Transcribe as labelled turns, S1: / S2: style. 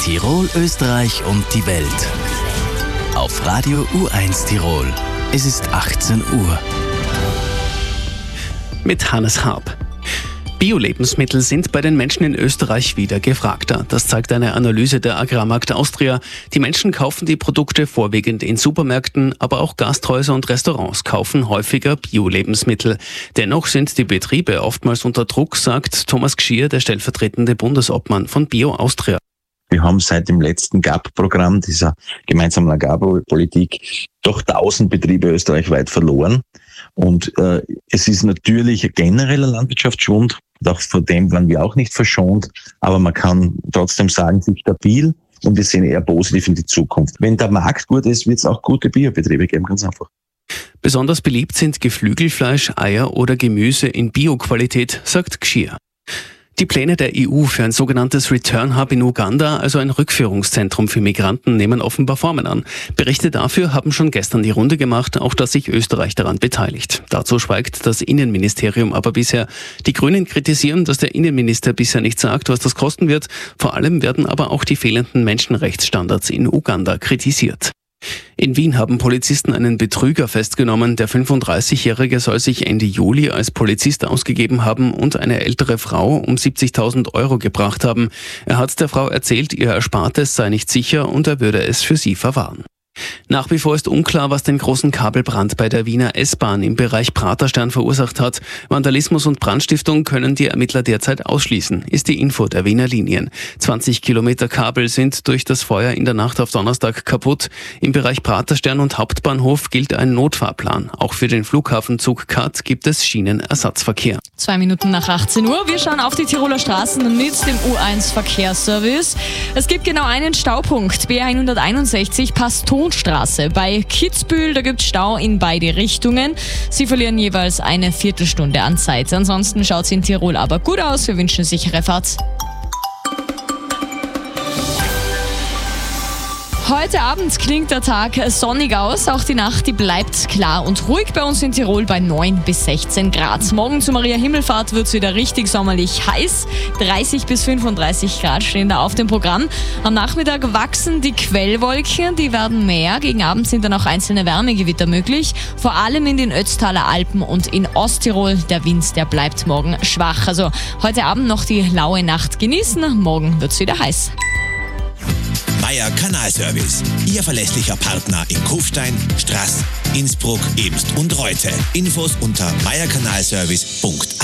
S1: Tirol, Österreich und die Welt. Auf Radio U1 Tirol. Es ist 18 Uhr.
S2: Mit Hannes Harp. Bio-Lebensmittel sind bei den Menschen in Österreich wieder gefragter. Das zeigt eine Analyse der Agrarmarkt Austria. Die Menschen kaufen die Produkte vorwiegend in Supermärkten, aber auch Gasthäuser und Restaurants kaufen häufiger Bio-Lebensmittel. Dennoch sind die Betriebe oftmals unter Druck, sagt Thomas Gschier, der stellvertretende Bundesobmann von Bio Austria.
S3: Wir haben seit dem letzten GAP-Programm, dieser gemeinsamen Agrarpolitik, doch 1000 Betriebe österreichweit verloren. Und es ist natürlich ein genereller Landwirtschaftsschwund, auch vor dem waren wir auch nicht verschont, aber man kann trotzdem sagen, sie ist stabil und wir sehen eher positiv in die Zukunft. Wenn der Markt gut ist, wird es auch gute Biobetriebe geben, ganz einfach.
S2: Besonders beliebt sind Geflügelfleisch, Eier oder Gemüse in Bio-Qualität, sagt Gschier. Die Pläne der EU für ein sogenanntes Return Hub in Uganda, also ein Rückführungszentrum für Migranten, nehmen offenbar Formen an. Berichte dafür haben schon gestern die Runde gemacht, auch dass sich Österreich daran beteiligt. Dazu schweigt das Innenministerium aber bisher. Die Grünen kritisieren, dass der Innenminister bisher nicht sagt, was das kosten wird. Vor allem werden aber auch die fehlenden Menschenrechtsstandards in Uganda kritisiert. In Wien haben Polizisten einen Betrüger festgenommen. Der 35-Jährige soll sich Ende Juli als Polizist ausgegeben haben und eine ältere Frau um 70.000 € gebracht haben. Er hat der Frau erzählt, ihr Erspartes sei nicht sicher und er würde es für sie verwahren. Nach wie vor ist unklar, was den großen Kabelbrand bei der Wiener S-Bahn im Bereich Praterstern verursacht hat. Vandalismus und Brandstiftung können die Ermittler derzeit ausschließen, ist die Info der Wiener Linien. 20 Kilometer Kabel sind durch das Feuer in der Nacht auf Donnerstag kaputt. Im Bereich Praterstern und Hauptbahnhof gilt ein Notfahrplan. Auch für den Flughafenzug Kat gibt es Schienenersatzverkehr.
S4: 2 Minuten nach 18 Uhr. Wir schauen auf die Tiroler Straßen mit dem U1 Verkehrsservice. Es gibt genau einen Staupunkt. B161 Pastonstraße. Bei Kitzbühel, da gibt es Stau in beide Richtungen. Sie verlieren jeweils eine Viertelstunde an Zeit. Ansonsten schaut es in Tirol aber gut aus. Wir wünschen sichere Fahrt. Heute Abend klingt der Tag sonnig aus. Auch die Nacht, die bleibt klar und ruhig bei uns in Tirol bei 9 bis 16 Grad. Morgen zur Maria-Himmelfahrt wird es wieder richtig sommerlich heiß. 30 bis 35 Grad stehen da auf dem Programm. Am Nachmittag wachsen die Quellwolken, die werden mehr. Gegen Abend sind dann auch einzelne Wärmegewitter möglich. Vor allem in den Ötztaler Alpen und in Osttirol. Der Wind, der bleibt morgen schwach. Also heute Abend noch die laue Nacht genießen. Morgen wird es wieder heiß.
S5: Meier Kanalservice, Ihr verlässlicher Partner in Kufstein, Straß, Innsbruck, Ems und Reute. Infos unter meierkanalservice.at.